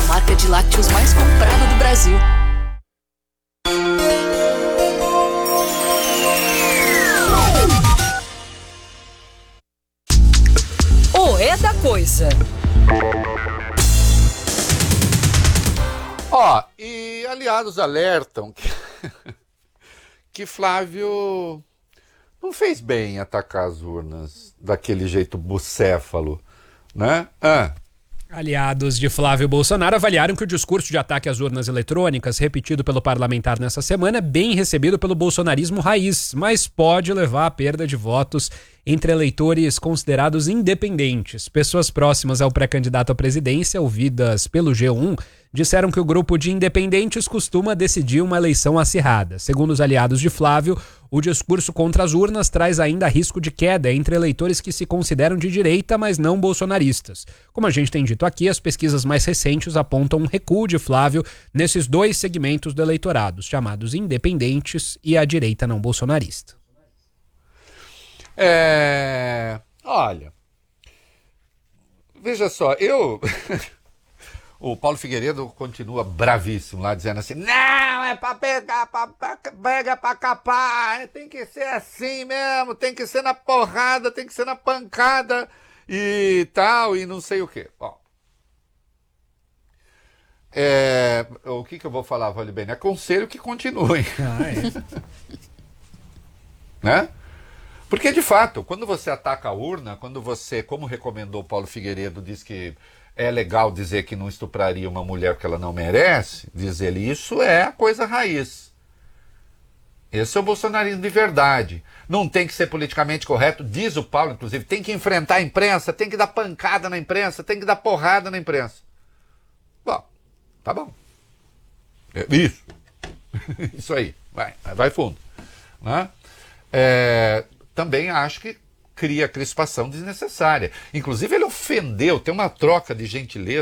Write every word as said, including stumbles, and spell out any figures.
marca de lácteos mais comprada do Brasil. O É da Coisa. Ó, oh, e aliados alertam que, que Flávio não fez bem atacar as urnas daquele jeito bucéfalo, né? Ah. Aliados de Flávio Bolsonaro avaliaram que o discurso de ataque às urnas eletrônicas, repetido pelo parlamentar nessa semana, é bem recebido pelo bolsonarismo raiz, mas pode levar à perda de votos entre eleitores considerados independentes. Pessoas próximas ao pré-candidato à presidência, ouvidas pelo G um, disseram que o grupo de independentes costuma decidir uma eleição acirrada. Segundo os aliados de Flávio, o discurso contra as urnas traz ainda risco de queda entre eleitores que se consideram de direita, mas não bolsonaristas. Como a gente tem dito aqui, as pesquisas mais recentes apontam um recuo de Flávio nesses dois segmentos do eleitorado, chamados independentes e a direita não bolsonarista. É... Olha, veja só, eu... O Paulo Figueiredo continua bravíssimo lá, dizendo assim, não, é pra pegar, pra, pra, pega pra capar, tem que ser assim mesmo, tem que ser na porrada, tem que ser na pancada e tal, e não sei o quê. Bom, é, o que que eu vou falar, Vale Bem? Aconselho que continuem. Ah, é. Né? Porque, de fato, quando você ataca a urna, quando você, como recomendou o Paulo Figueiredo, diz que é legal dizer que não estupraria uma mulher que ela não merece, diz ele, isso é a coisa raiz. Esse é o bolsonarismo de verdade. Não tem que ser politicamente correto, diz o Paulo, inclusive, tem que enfrentar a imprensa, tem que dar pancada na imprensa, tem que dar porrada na imprensa. Bom, tá bom. É isso. Isso aí, vai, vai fundo. Né? É, também acho que cria crispação desnecessária. Inclusive ele ofendeu, tem uma troca de gentileza